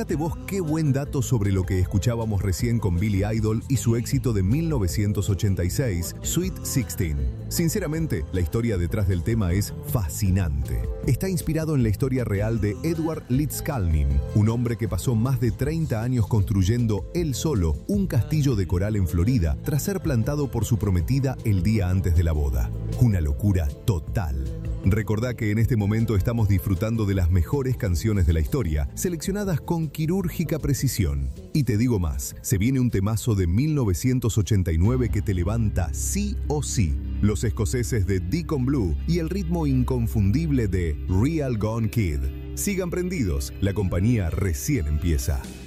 Fíjate vos qué buen dato sobre lo que escuchábamos recién con Billy Idol y su éxito de 1986, Sweet 16. Sinceramente, la historia detrás del tema es fascinante. Está inspirado en la historia real de Edward Litzkalnin, un hombre que pasó más de 30 años construyendo él solo un castillo de coral en Florida tras ser plantado por su prometida el día antes de la boda. Una locura total. Recordá que en este momento estamos disfrutando de las mejores canciones de la historia, seleccionadas con quirúrgica precisión. Y te digo más, se viene un temazo de 1989 que te levanta sí o sí. Los escoceses de Deacon Blue y el ritmo inconfundible de Real Gone Kid. Sigan prendidos, la compañía recién empieza.